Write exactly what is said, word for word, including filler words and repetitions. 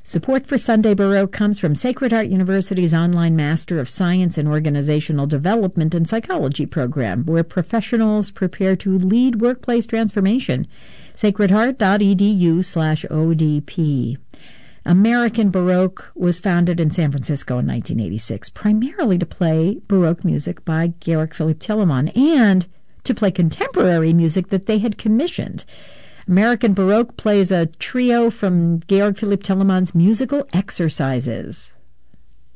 Support for Sunday Baroque comes from Sacred Heart University's online Master of Science in Organizational Development and Psychology program, where professionals prepare to lead workplace transformation. sacredheart.edu slash ODP. American Baroque was founded in San Francisco in nineteen eighty-six, primarily to play Baroque music by Georg Philipp Telemann and to play contemporary music that they had commissioned. American Baroque plays a trio from Georg Philipp Telemann's musical exercises.